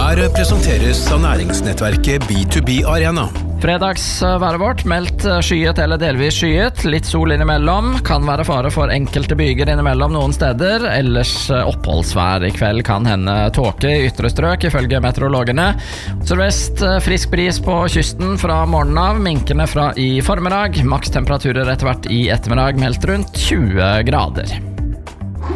Været presenteres av næringsnettverket B2B Arena. Fredagsværet vårt meldt skyet eller delvis skyet, litt sol innimellom, kan være fare for enkelte byger innimellom noen steder, ellers oppholdsvær. I kveld kan hende tåke i ytre strøk ifølge meteorologene. Sørvest frisk bris på kysten fra morgenen av, minkende fra i formiddag, maks temperaturer etter hvert i ettermiddag meldt rundt 20 grader.